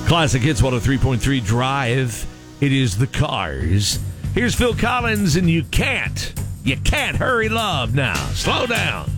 Classic Hits 103.3 Drive. It is the Cars. Here's Phil Collins, and you can't hurry love now. Slow down.